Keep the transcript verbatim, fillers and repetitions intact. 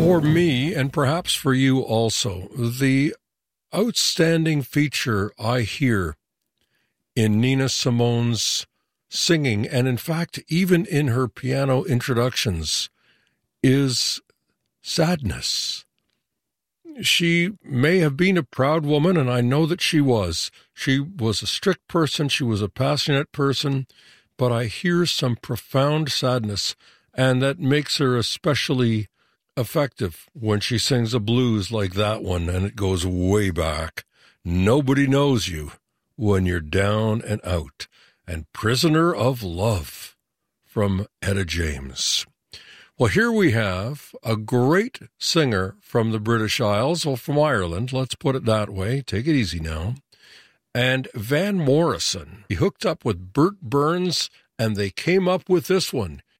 For me, and perhaps for you also, the outstanding feature I hear in Nina Simone's singing, and in fact, even in her piano introductions, is sadness. She may have been a proud woman, and I know that she was. She was a strict person, she was a passionate person, but I hear some profound sadness, and that makes her especially effective when she sings a blues like that one, and it goes way back. Nobody knows you when you're down and out. And Prisoner of Love from Etta James. Well, here we have a great singer from the British Isles, or from Ireland, let's put it that way. Take it easy now. And Van Morrison. He hooked up with Bert Burns, and they came up with this one.